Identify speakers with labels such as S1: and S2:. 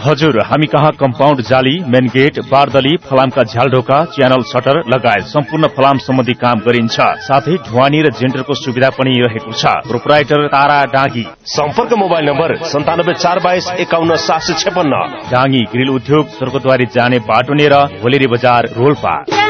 S1: हजुर, हामी कहाँ कम्पाउन्ड जाली, मेन गेट, बारदली, फलामका झ्यालढोका, च्यानल सटर लगायत सम्पूर्ण फलाम सम्बन्धी काम गरिन्छ। साथै ढुवानी र जेन्डरको सुविधा पनि रहेको छ। प्रोपराइटर तारा डाँगी।
S2: सम्पर्क मोबाइल नम्बर 9742517756।
S1: डाँगी ग्रिल उद्योग, स्वर्गद्वारी जाने बाटो नेर भोलेरी बजार, रोल्पा।